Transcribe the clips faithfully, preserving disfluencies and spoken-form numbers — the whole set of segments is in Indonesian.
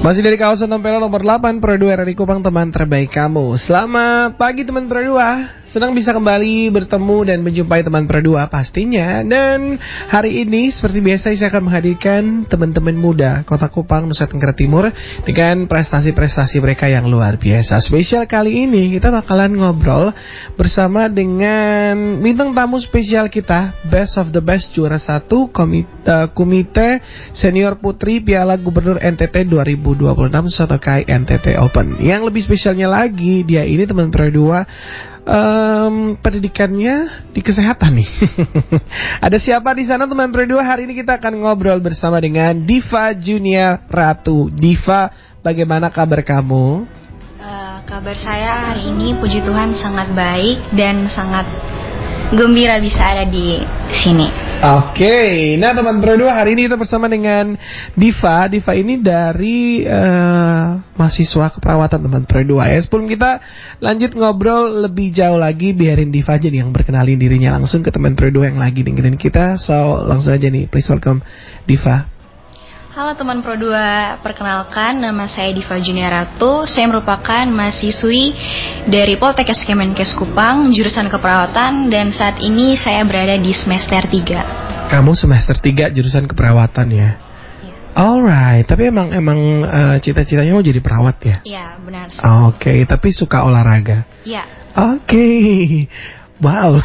Masih dari kawasan Tempera nomor delapan, Pro dua R R I Kupang, teman terbaik kamu. Selamat pagi teman Pro dua. Senang bisa kembali bertemu dan menjumpai teman Pro dua pastinya. Dan hari ini seperti biasa saya akan menghadirkan teman-teman muda Kota Kupang, Nusa Tenggara Timur dengan prestasi-prestasi mereka yang luar biasa. Spesial kali ini kita bakalan ngobrol bersama dengan bintang tamu spesial kita, Best of the Best juara satu Komite, Komite Senior Putri Piala Gubernur N T T dua ribu dua puluh enam Sotokai N T T Open. Yang lebih spesialnya lagi, dia ini teman Pro dua um, pendidikannya di kesehatan nih. Ada siapa di sana teman Pro dua? Hari ini kita akan ngobrol bersama dengan Diva Junia Ratu. Diva, bagaimana kabar kamu? Uh, kabar saya hari ini puji Tuhan sangat baik dan sangat gembira bisa ada di sini. Oke, okay. Nah teman Pro dua, hari ini kita bersama dengan Diva. Diva ini dari uh, mahasiswa keperawatan teman Pro dua ya. Sebelum kita lanjut ngobrol lebih jauh lagi, biarin Diva aja nih yang berkenalin dirinya langsung ke teman Pro dua yang lagi dengerin kita. So langsung aja nih, please welcome Diva. Halo teman Pro dua, perkenalkan nama saya Diva Junia Ratu. Saya merupakan mahasiswi dari Poltekkes Kemenkes Kupang, jurusan keperawatan, dan saat ini saya berada di semester tiga. Kamu semester tiga jurusan keperawatan ya? Iya. Alright, tapi emang emang uh, cita-citanya mau jadi perawat ya? Iya, benar. Oke, okay, tapi suka olahraga? Iya. Oke. Okay. Wow.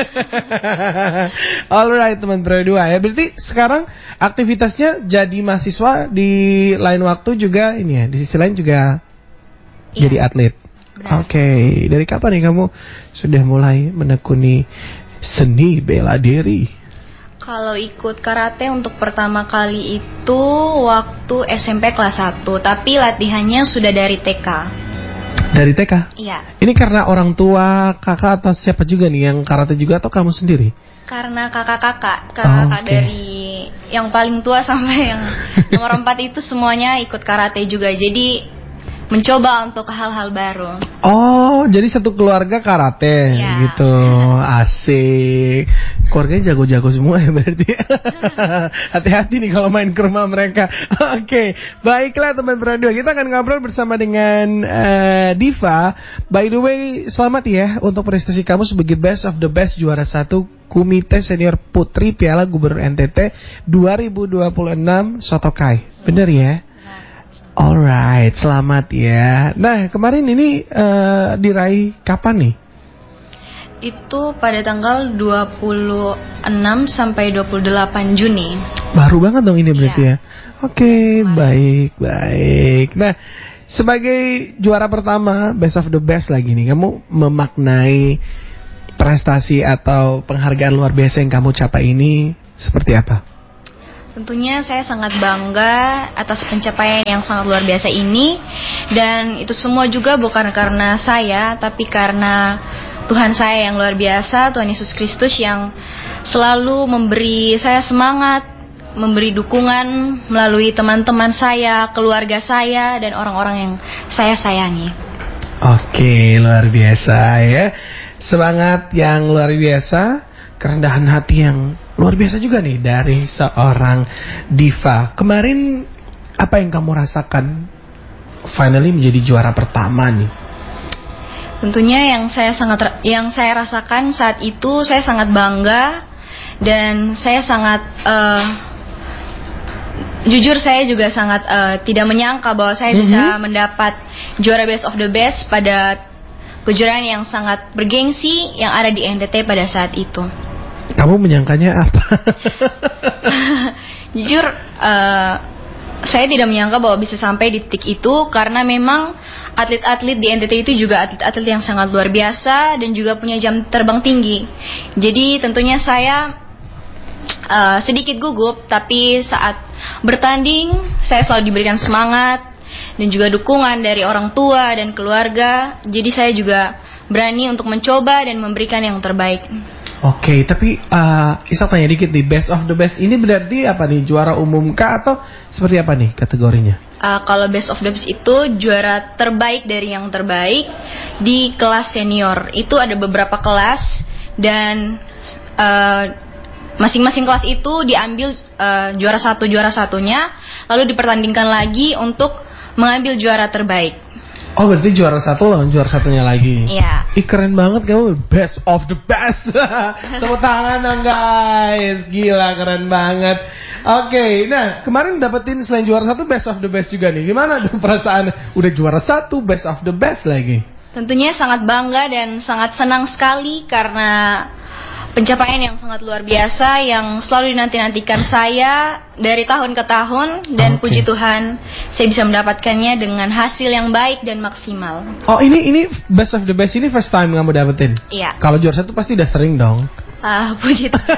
Alright teman Pro dua ya. Berarti sekarang aktivitasnya jadi mahasiswa, di lain waktu juga ini ya, di sisi lain juga ya, jadi atlet. Oke, okay. Dari kapan nih kamu sudah mulai menekuni seni bela diri? Kalau ikut karate untuk pertama kali itu waktu S M P kelas satu, tapi latihannya sudah dari T K. Dari T K? Iya. Ini karena orang tua, kakak atau siapa juga nih yang karate juga, atau kamu sendiri? Karena kakak-kakak, kakak-kakak oh, okay. Dari yang paling tua sampai yang nomor empat itu semuanya ikut karate juga. Jadi mencoba untuk hal-hal baru. Oh, jadi satu keluarga karate ya, gitu. Asik. Keluarganya jago-jago semua ya berarti. Hati-hati nih kalau main ke rumah mereka. Oke, okay. Baiklah teman Pro dua, kita akan ngobrol bersama dengan uh, Diva. By the way, selamat ya untuk prestasi kamu sebagai Best of the Best juara satu Komite Senior Putri Piala Gubernur N T T dua ribu dua puluh enam Sotokai. Bener ya? Alright, selamat ya. Nah, kemarin ini uh, diraih kapan nih? Itu pada tanggal dua puluh enam sampai dua puluh delapan Juni. Baru banget dong ini berarti ya. ya? Oke, okay, baik, baik. Nah, sebagai juara pertama, Best of the Best lagi nih, kamu memaknai prestasi atau penghargaan luar biasa yang kamu capai ini seperti apa? Tentunya saya sangat bangga atas pencapaian yang sangat luar biasa ini. Dan itu semua juga bukan karena saya, tapi karena Tuhan saya yang luar biasa, Tuhan Yesus Kristus yang selalu memberi saya semangat, memberi dukungan melalui teman-teman saya, keluarga saya, dan orang-orang yang saya sayangi. Oke, luar biasa ya. Semangat yang luar biasa, kerendahan hati yang luar biasa juga nih dari seorang Diva. Kemarin apa yang kamu rasakan finally menjadi juara pertama nih? Tentunya yang saya sangat yang saya rasakan saat itu, saya sangat bangga dan saya sangat uh, jujur saya juga sangat uh, tidak menyangka bahwa saya mm-hmm. bisa mendapat juara Best of the Best pada kejuaraan yang sangat bergengsi yang ada di N T T pada saat itu. Kamu menyangkanya apa? Jujur, uh, saya tidak menyangka bahwa bisa sampai di titik itu, karena memang atlet-atlet di N T T itu juga atlet-atlet yang sangat luar biasa dan juga punya jam terbang tinggi. Jadi tentunya saya uh, sedikit gugup, tapi saat bertanding saya selalu diberikan semangat dan juga dukungan dari orang tua dan keluarga. Jadi saya juga berani untuk mencoba dan memberikan yang terbaik. Oke, okay, tapi uh, Isa tanya dikit nih, Best of the Best ini berarti apa nih? Juara umum kah atau seperti apa nih kategorinya? Uh, kalau Best of the Best itu juara terbaik dari yang terbaik di kelas senior. Itu ada beberapa kelas dan uh, masing-masing kelas itu diambil uh, juara satu juara satunya, lalu dipertandingkan lagi untuk mengambil juara terbaik. Oh, berarti juara satu lawan juara satunya lagi. Iya. Ih, keren banget kamu, best of the best. Tepuk tangan dong guys, gila keren banget. Oke, okay, nah kemarin dapetin selain juara satu best of the best juga nih. Gimana tuh perasaan udah juara satu best of the best lagi? Tentunya sangat bangga dan sangat senang sekali karena pencapaian yang sangat luar biasa yang selalu dinanti-nantikan saya dari tahun ke tahun, dan okay. puji Tuhan saya bisa mendapatkannya dengan hasil yang baik dan maksimal. Oh, ini ini best of the best ini first time kamu dapetin? Iya. Kalau juara satu pasti udah sering dong. Ah, puji Tuhan.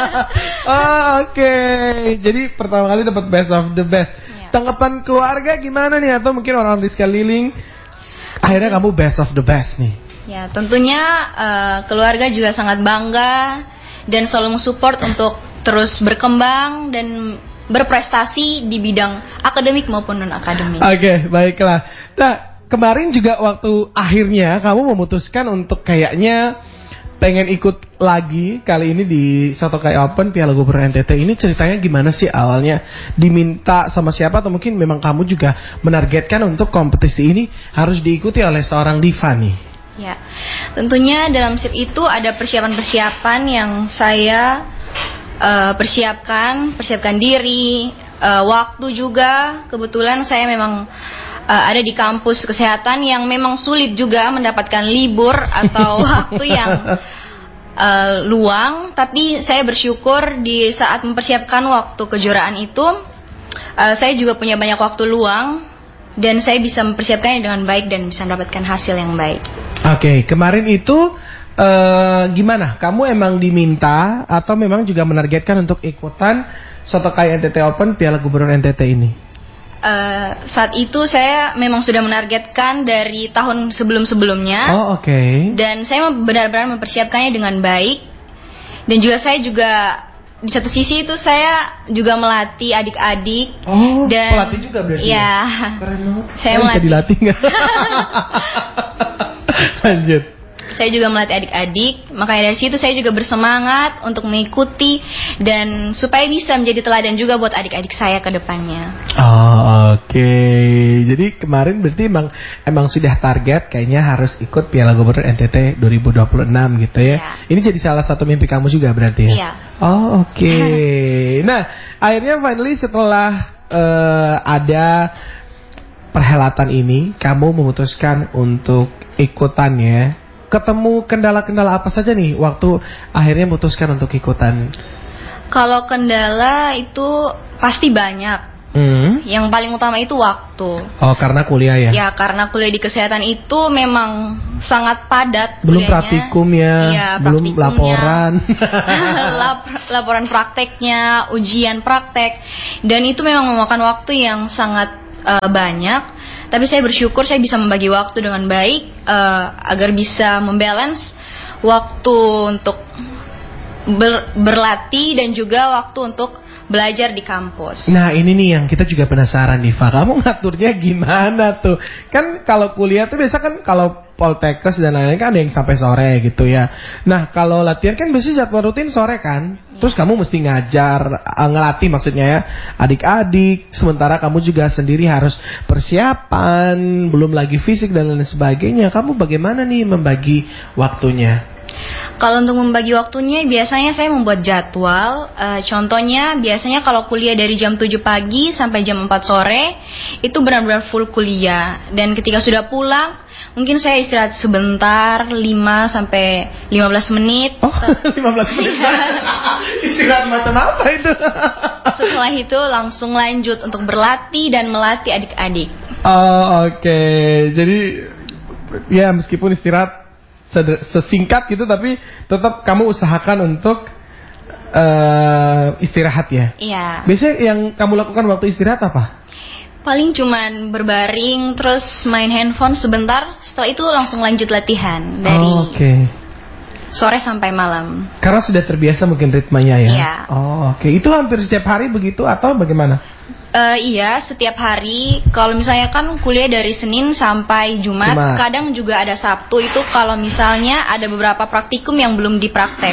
Oh, oke. Okay. Jadi pertama kali dapat best of the best. Iya. Tanggapan keluarga gimana nih, atau mungkin orang di sekeliling? Akhirnya kamu best of the best nih. Ya, tentunya uh, keluarga juga sangat bangga dan selalu mensupport untuk terus berkembang dan berprestasi di bidang akademik maupun non-akademik. Oke, okay, baiklah. Nah, kemarin juga waktu akhirnya kamu memutuskan untuk kayaknya pengen ikut lagi kali ini di Sotokai Open Piala Gubernur N T T. Ini ceritanya gimana sih awalnya? Diminta sama siapa, atau mungkin memang kamu juga menargetkan untuk kompetisi ini harus diikuti oleh seorang diva nih? Ya, tentunya dalam sip itu ada persiapan-persiapan yang saya uh, persiapkan, persiapkan diri, uh, waktu juga. Kebetulan saya memang uh, ada di kampus kesehatan yang memang sulit juga mendapatkan libur atau waktu yang uh, luang. Tapi saya bersyukur di saat mempersiapkan waktu kejuaraan itu, uh, saya juga punya banyak waktu luang. Dan saya bisa mempersiapkannya dengan baik dan bisa mendapatkan hasil yang baik. Oke, okay, kemarin itu uh, gimana? Kamu emang diminta atau memang juga menargetkan untuk ikutan Sotokai N T T Open Piala Gubernur N T T ini? Uh, saat itu saya memang sudah menargetkan dari tahun sebelum-sebelumnya. Oh, oke. Okay. Dan saya benar-benar mempersiapkannya dengan baik. Dan juga saya juga di satu sisi itu saya juga melatih adik-adik. Oh, dan pelatih juga berarti? Iya. Keren banget. Saya, saya melatih. Bisa dilatih nggak? Lanjut. Saya juga melatih adik-adik, makanya dari situ saya juga bersemangat untuk mengikuti dan supaya bisa menjadi teladan juga buat adik-adik saya ke depannya. Oh, oke. Okay. Jadi kemarin berarti emang emang sudah target kayaknya harus ikut Piala Gubernur N T T dua ribu dua puluh enam gitu ya. Iya. Ini jadi salah satu mimpi kamu juga berarti ya? Iya. Oh, oke. Okay. Nah, akhirnya finally setelah uh, ada perhelatan ini, kamu memutuskan untuk ikutannya. Ketemu kendala-kendala apa saja nih waktu akhirnya memutuskan untuk ikutan? Kalau kendala itu pasti banyak. Hmm. Yang paling utama itu waktu. Oh, karena kuliah ya? Ya, karena kuliah di kesehatan itu memang sangat padat. Belum kuliahnya. praktikum ya, ya belum laporan. Lap, laporan prakteknya, ujian praktek, dan itu memang memakan waktu yang sangat uh, banyak. Tapi saya bersyukur saya bisa membagi waktu dengan baik uh, agar bisa membalance waktu untuk ber, berlatih dan juga waktu untuk belajar di kampus. Nah, ini nih yang kita juga penasaran nih, Fa. Kamu ngaturnya gimana tuh? Kan kalau kuliah tuh biasa kan kalau Poltekkes dan lain-lain kan ada yang sampai sore gitu ya. Nah, kalau latihan kan biasanya jadwal rutin sore kan? Terus kamu mesti ngajar, uh, ngelatih maksudnya ya, adik-adik. Sementara kamu juga sendiri harus persiapan, belum lagi fisik dan lain sebagainya. Kamu bagaimana nih membagi waktunya? Kalau untuk membagi waktunya, biasanya saya membuat jadwal. Uh, contohnya, biasanya kalau kuliah dari jam tujuh pagi sampai jam empat sore, itu benar-benar full kuliah. Dan ketika sudah pulang, mungkin saya istirahat sebentar, lima sampai lima belas menit. Oh, lima belas menit? Istirahat macam apa itu? Setelah itu langsung lanjut untuk berlatih dan melatih adik-adik. Oh, oke. Okay. Jadi, ya meskipun istirahat sesingkat gitu, tapi tetap kamu usahakan untuk uh, istirahat ya? Iya. Biasanya yang kamu lakukan waktu istirahat apa? Paling cuman berbaring, terus main handphone sebentar, setelah itu langsung lanjut latihan dari oh, okay. sore sampai malam. Karena sudah terbiasa mungkin ritmenya ya? Iya. Oh, oke. Okay. Itu hampir setiap hari begitu atau bagaimana? Uh, iya, setiap hari. Kalau misalnya kan kuliah dari Senin sampai Jumat, Jumat. Kadang juga ada Sabtu itu kalau misalnya ada beberapa praktikum yang belum dipraktek.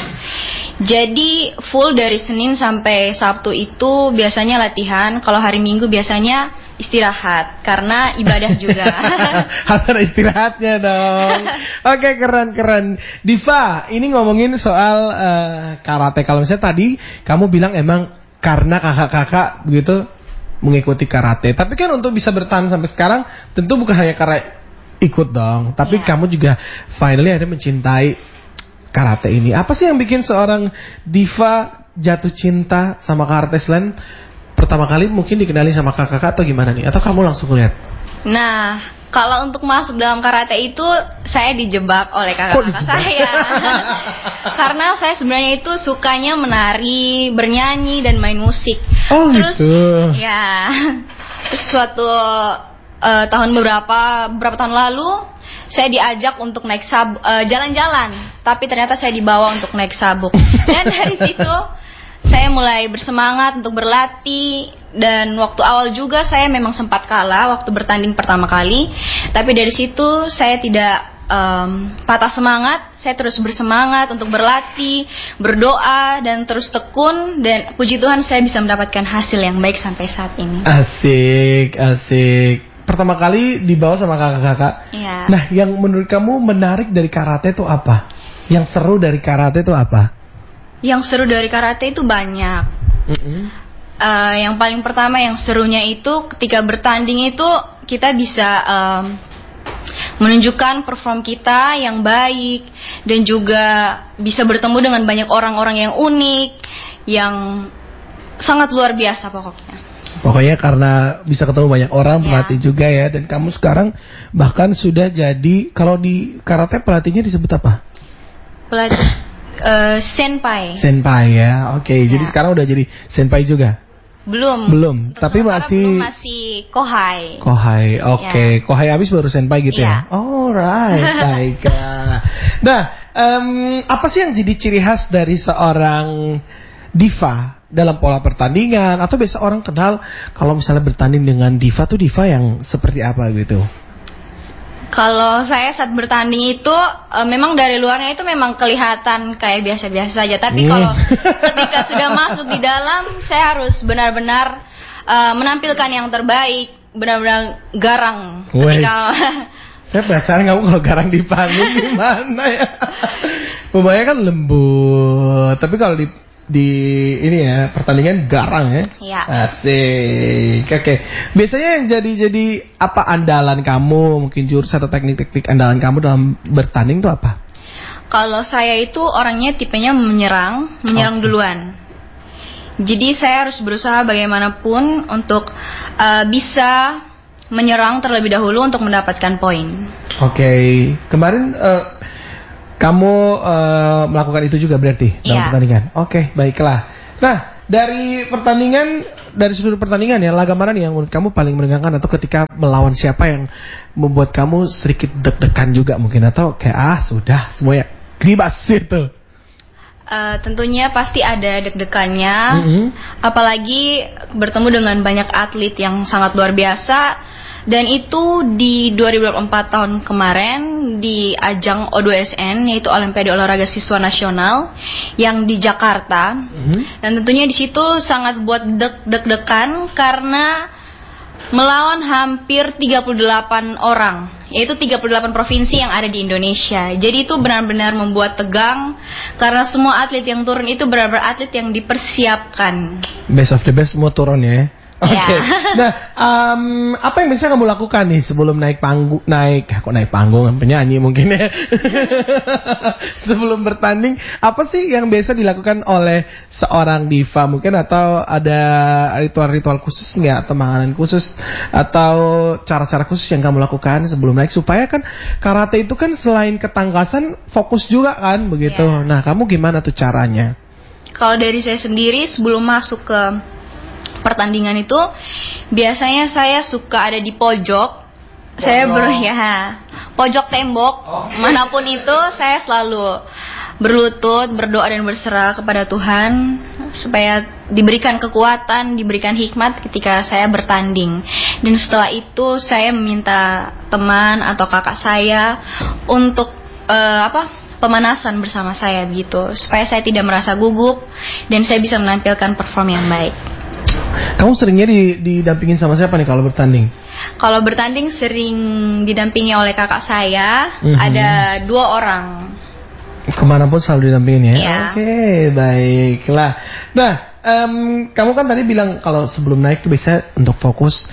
Jadi full dari Senin sampai Sabtu itu biasanya latihan. Kalau hari Minggu biasanya istirahat karena ibadah juga. Harus ada istirahatnya dong. Oke, keren-keren. Diva, ini ngomongin soal uh, karate. Kalau misalnya tadi kamu bilang emang karena kakak-kakak begitu mengikuti karate. Tapi kan untuk bisa bertahan sampai sekarang tentu bukan hanya karena ikut dong, tapi yeah. kamu juga finally ada mencintai karate ini. Apa sih yang bikin seorang Diva jatuh cinta sama karate selain pertama kali mungkin dikenali sama kakak-kakak atau gimana nih? Atau kamu langsung lihat? Nah, kalau untuk masuk dalam karate itu saya dijebak oleh kakak-kakak saya. Karena saya sebenarnya itu sukanya menari, bernyanyi dan main musik. Oh, terus gitu. Ya. Terus suatu uh, tahun beberapa beberapa tahun lalu saya diajak untuk naik sab uh, jalan-jalan, tapi ternyata saya dibawa untuk naik sabuk. Dan dari situ saya mulai bersemangat untuk berlatih. Dan waktu awal juga saya memang sempat kalah waktu bertanding pertama kali. Tapi dari situ saya tidak um, patah semangat. Saya terus bersemangat untuk berlatih, berdoa, dan terus tekun. Dan puji Tuhan saya bisa mendapatkan hasil yang baik sampai saat ini. Asik, asik. Pertama kali dibawa sama kakak-kakak. Iya. Nah, yang menurut kamu menarik dari karate itu apa? Yang seru dari karate itu apa? Yang seru dari karate itu banyak. Mm-hmm. Uh, yang paling pertama yang serunya itu ketika bertanding itu kita bisa um, menunjukkan perform kita yang baik dan juga bisa bertemu dengan banyak orang-orang yang unik, yang sangat luar biasa pokoknya. Pokoknya karena bisa ketemu banyak orang, pelatih ya. juga ya. Dan kamu sekarang bahkan sudah jadi, kalau di karate pelatihnya disebut apa? Pelatih uh, senpai. Senpai ya, oke. Okay. Ya. Jadi sekarang udah jadi senpai juga? Belum. Belum, tapi masih belum masih kohai. Kohai, oke. Okay. Ya. Kohai habis baru senpai gitu ya. ya? Alright, baik. Nah, um, apa sih yang jadi ciri khas dari seorang Diva dalam pola pertandingan? Atau biasa orang kenal kalau misalnya bertanding dengan Diva tuh Diva yang seperti apa gitu? Kalau saya saat bertanding itu e, memang dari luarnya itu memang kelihatan kayak biasa-biasa saja. Tapi hmm. kalau ketika sudah masuk di dalam, saya harus benar-benar e, menampilkan yang terbaik, benar-benar garang. Wait. Ketika saya penasaran kamu kalau garang di panggung gimana ya? Pemainnya kan lembut, tapi kalau di di ini ya pertandingan garang ya. Iya. Asik. Oke. Okay. Biasanya yang jadi-jadi apa andalan kamu, mungkin jurus atau teknik-teknik andalan kamu dalam bertanding itu apa? Kalau saya itu orangnya tipenya menyerang, menyerang oh. duluan. Jadi saya harus berusaha bagaimanapun untuk uh, bisa menyerang terlebih dahulu untuk mendapatkan poin. Oke. Okay. Kemarin uh, kamu uh, melakukan itu juga berarti dalam yeah. pertandingan. Oke, okay, baiklah. Nah, dari pertandingan, dari sudut pertandingan ya, laga mana nih yang menurut kamu paling menegangkan, atau ketika melawan siapa yang membuat kamu sedikit deg-degan juga mungkin, atau kayak ah sudah semuanya kribas gitu? Uh, tentunya pasti ada deg-degannya, mm-hmm. apalagi bertemu dengan banyak atlet yang sangat luar biasa. Dan itu di dua ribu dua puluh empat tahun kemarin di ajang O dua S N, yaitu Olimpiade Olahraga Siswa Nasional yang di Jakarta. Mm-hmm. Dan tentunya di situ sangat buat deg-degan karena melawan hampir tiga puluh delapan orang, yaitu tiga puluh delapan provinsi yang ada di Indonesia. Jadi itu benar-benar membuat tegang karena semua atlet yang turun itu benar-benar atlet yang dipersiapkan. Best of the best mau turun ya. Oke. Okay. Yeah. Nah, um, apa yang bisa kamu lakukan nih sebelum naik panggung, naik, kok naik panggung, penyanyi mungkin ya. Sebelum bertanding, apa sih yang biasa dilakukan oleh seorang Diva mungkin, atau ada ritual-ritual khusus nggak, atau makanan khusus, atau cara-cara khusus yang kamu lakukan sebelum naik, supaya kan karate itu kan selain ketangkasan fokus juga kan begitu. Yeah. Nah, kamu gimana tuh caranya? Kalau dari saya sendiri sebelum masuk ke pertandingan itu biasanya saya suka ada di pojok. Pojok. Saya ber ya pojok tembok, okay. Manapun itu saya selalu berlutut, berdoa dan berserah kepada Tuhan supaya diberikan kekuatan, diberikan hikmat ketika saya bertanding. Dan setelah itu saya meminta teman atau kakak saya untuk uh, apa pemanasan bersama saya begitu, supaya saya tidak merasa gugup dan saya bisa menampilkan perform yang baik. Kamu seringnya didampingin sama siapa nih kalau bertanding? Kalau bertanding sering didampingi oleh kakak saya, mm-hmm. ada dua orang. Kemanapun selalu didampingin ya? Yeah. Oke, okay, baiklah. Nah, um, kamu kan tadi bilang kalau sebelum naik tuh bisa untuk fokus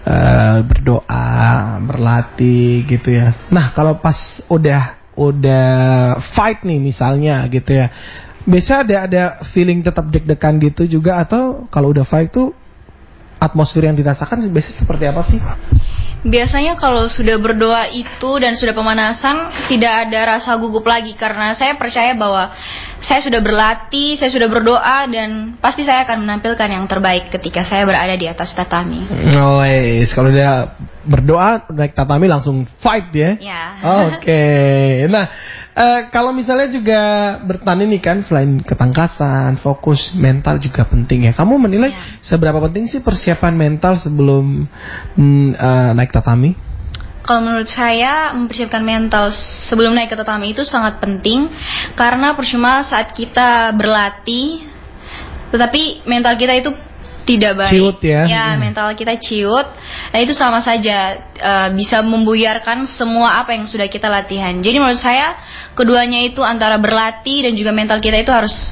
uh, berdoa, berlatih gitu ya. Nah, kalau pas udah udah fight nih misalnya gitu ya, biasa ada ada feeling tetap deg-degan gitu juga, atau kalau udah fight tuh atmosfer yang dirasakan biasanya seperti apa sih? Biasanya kalau sudah berdoa itu dan sudah pemanasan tidak ada rasa gugup lagi, karena saya percaya bahwa saya sudah berlatih, saya sudah berdoa, dan pasti saya akan menampilkan yang terbaik ketika saya berada di atas tatami. Oh, yes. Kalau dia berdoa naik tatami langsung fight ya? Ya. Oke. Okay. Nah, Uh, kalau misalnya juga bertanding nih kan, selain ketangkasan, fokus, mental juga penting ya. Kamu menilai yeah. seberapa penting sih persiapan mental sebelum mm, uh, naik tatami? Kalau menurut saya mempersiapkan mental sebelum naik ke tatami itu sangat penting, karena percuma saat kita berlatih tetapi mental kita itu tidak baik, ciut ya, ya hmm. mental kita ciut, nah itu sama saja uh, bisa membuyarkan semua apa yang sudah kita latihan. Jadi menurut saya keduanya itu antara berlatih dan juga mental kita itu harus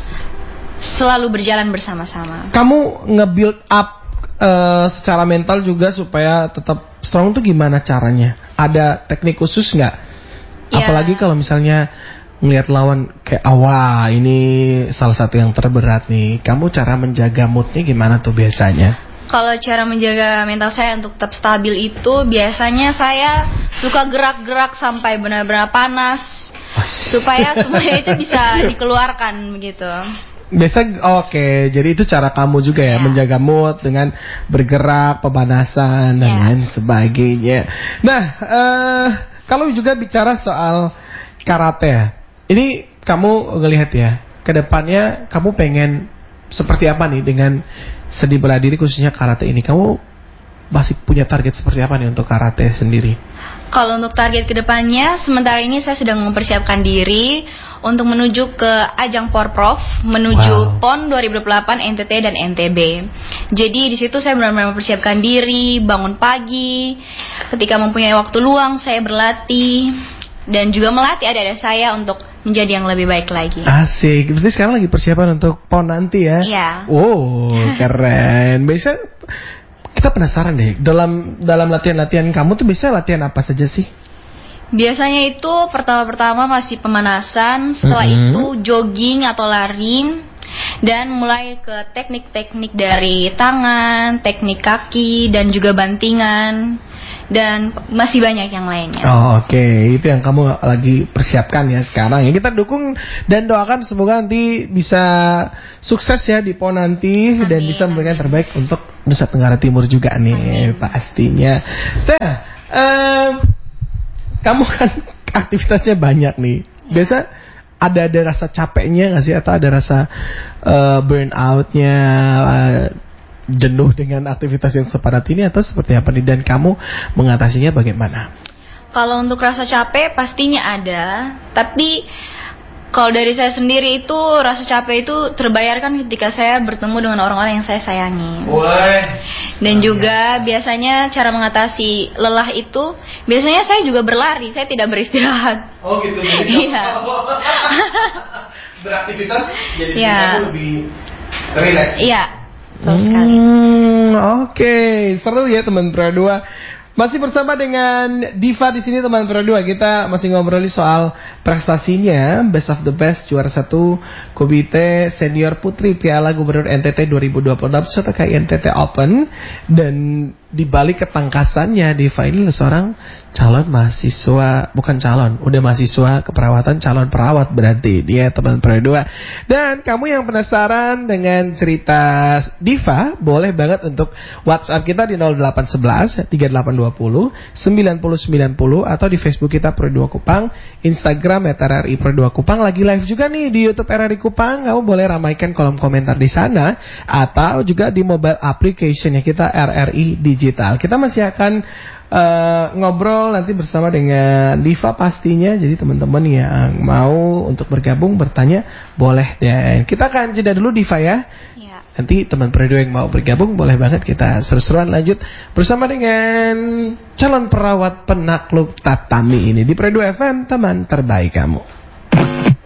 selalu berjalan bersama-sama. Kamu nge-build up uh, secara mental juga supaya tetap strong tuh gimana caranya? Ada teknik khusus nggak? Ya. Apalagi kalau misalnya ngelihat lawan kayak awal ini salah satu yang terberat nih, kamu cara menjaga moodnya gimana tuh biasanya? Kalau cara menjaga mental saya untuk tetap stabil itu biasanya saya suka gerak-gerak sampai benar-benar panas supaya semuanya itu bisa dikeluarkan begitu. Biasa oke, okay. Jadi itu cara kamu juga ya, yeah. menjaga mood dengan bergerak, pemanasan dan yeah. lain sebagainya. Nah, uh, kalau juga bicara soal karate ya, ini kamu ngelihat ya, kedepannya kamu pengen seperti apa nih dengan seni bela diri khususnya karate ini? Kamu masih punya target seperti apa nih untuk karate sendiri? Kalau untuk target kedepannya, sementara ini saya sedang mempersiapkan diri untuk menuju ke ajang Porprov, menuju wow. P O N dua ribu delapan N T T dan N T B. Jadi di situ saya benar-benar mempersiapkan diri, bangun pagi, ketika mempunyai waktu luang saya berlatih dan juga melatih adik-adik saya untuk menjadi yang lebih baik lagi. Asik. Berarti sekarang lagi persiapan untuk P O N nanti ya? Iya. Wow, keren. Biasa kita penasaran deh, dalam dalam latihan-latihan kamu tuh bisa latihan apa saja sih? Biasanya itu pertama-pertama masih pemanasan, setelah mm-hmm. itu jogging atau lari, dan mulai ke teknik-teknik dari tangan, teknik kaki, dan juga bantingan, dan masih banyak yang lainnya. Oh, oke, okay. Itu yang kamu lagi persiapkan ya sekarang ya. Kita dukung dan doakan semoga nanti bisa sukses ya di P O N nanti. Amin. Dan bisa memberikan terbaik untuk Nusa Tenggara Timur juga nih. Amin. Pastinya. Nah, um, kamu kan aktivitasnya banyak nih. Biasa ada ada rasa capeknya nggak sih, atau ada rasa uh, burnoutnya, uh, jenuh dengan aktivitas yang sepadat ini, atau seperti apa nih, dan kamu mengatasinya bagaimana? Kalau untuk rasa capek pastinya ada, tapi kalau dari saya sendiri itu rasa capek itu terbayarkan ketika saya bertemu dengan orang-orang yang saya sayangi. Woy. Dan juga biasanya cara mengatasi lelah itu, biasanya saya juga berlari, saya tidak beristirahat. Oh gitu. Iya. Beraktivitas jadi ya. lebih rileks. Iya. Betul sekali. Hmm, Oke, okay. Seru ya teman Pro dua. Masih bersama dengan Diva di sini teman Pro dua. Kita masih ngobrolin soal prestasinya, Best of the Best, juara satu Komite Senior Putri Piala Gubernur N T T dua ribu dua puluh enam serta K I N T T Open, dan di balik ketangkasannya, Diva ini seorang calon mahasiswa, bukan calon, udah mahasiswa keperawatan, calon perawat berarti dia teman Perdua. Dan kamu yang penasaran dengan cerita Diva, boleh banget untuk WhatsApp kita di nol delapan satu satu tiga delapan dua nol sembilan nol sembilan nol atau di Facebook kita Perdua Kupang, Instagram at R R I Perdua Kupang. Lagi live juga nih di YouTube R R I Kupang, kamu boleh ramaikan kolom komentar di sana atau juga di mobile application-nya kita R R I Digital. Kita masih akan uh, ngobrol nanti bersama dengan Diva pastinya. Jadi teman-teman yang mau untuk bergabung bertanya boleh, dan kita akan jeda dulu Diva ya. Ya. Nanti teman Perdua yang mau bergabung boleh banget kita seru-seruan lanjut bersama dengan calon perawat penakluk tatami ini di Perdua F M, teman terbaik kamu.